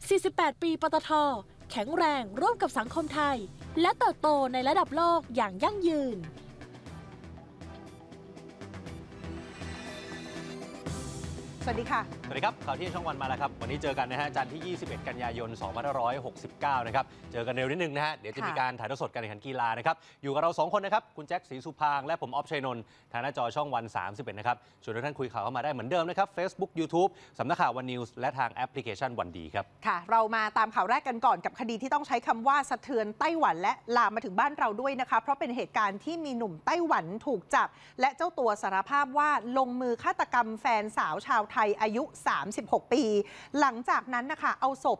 48 ปีปตท.แข็งแรงร่วมกับสังคมไทยและเติบโตในระดับโลกอย่างยั่งยืนสวัสดีค่ะสวัสดีครับข่าวที่ช่องวันมาแล้วครับวันนี้เจอกันนะฮะจันทร์ที่ 21 กันยายน 2569 นะครับเจอกันเร็วนิดนึงนะฮะเดี๋ยวจะมีการถ่ายทอดสดการแข่งขันกีฬานะครับอยู่กับเรา2คนนะครับคุณแจ็คศรีสุพางและผมออฟชัยนนท์ทางหน้าจอช่องวัน31นะครับชวนทุกท่านคุยข่าวเข้ามาได้เหมือนเดิมนะครับ Facebook YouTube สำนักข่าววันนิวส์และทางแอปพลิเคชันวันดีครับค่ะเรามาตามข่าวแรกกันก่อนกับคดีที่ต้องใช้คำว่าสะเทือนไต้หวันและลามมาถึงบ้านเราด้วยนะคะเพราะเป็นเหตุการณ์ที่มีหนุ่มไต้หวันถูกจับและเจ้าตัวสารภาพว่าลงมือฆาตกรรมแฟนสาวชาวไทยอายุ36 ปีหลังจากนั้นนะคะเอาศพ